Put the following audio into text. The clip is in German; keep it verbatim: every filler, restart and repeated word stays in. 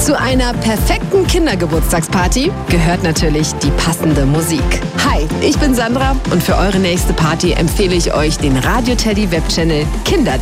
Zu einer perfekten Kindergeburtstagsparty gehört natürlich die passende Musik. Hi, ich bin Sandra und für eure nächste Party empfehle ich euch den Radio Teddy Webchannel Kinder